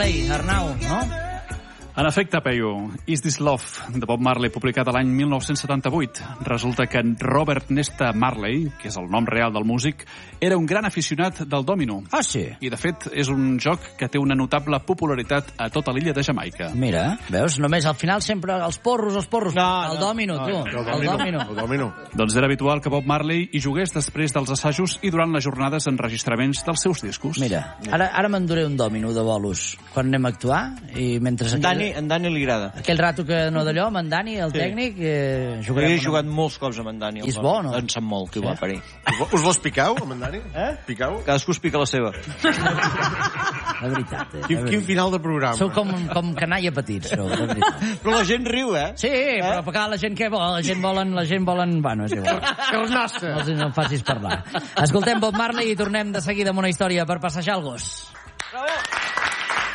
Ei, Arnau, no? En efecte, Peyu, Is This Love, de Bob Marley, publicat l'any 1978. Resulta que en Robert Nesta Marley, que és el nom real del músic, era un gran aficionat del dòmino. Ah, sí? I, de fet, és un joc que té una notable popularitat a tota l'illa de Jamaica. Mira, veus? Només al final sempre els porros. No, el dòmino, tu. El dòmino. Doncs era habitual que Bob Marley hi jugués després dels assajos i durant les jornades enregistraments dels seus discos. Mira, ara m'enduré un dòmino de bolos quan anem a actuar i mentre... En Dani li agrada. Aquell rato que no d'allò, amb en Dani, el tècnic, jugarem... Jo he jugat molts cops amb en Dani. I és bo, no? En sap molt, que ho va parir. Us vols picau, amb en Dani? Picau? Cadascú es pica la seva. De veritat, Quin final de programa. Sou com canalla petit, sou, de veritat. Però la gent riu, eh? Sí, però clar, la gent què vol? La gent volen... Bueno, és igual. Carnassa. No em facis parlar. Escoltem Bob Marley i tornem de seguida amb una història per passejar el gos. Bravo!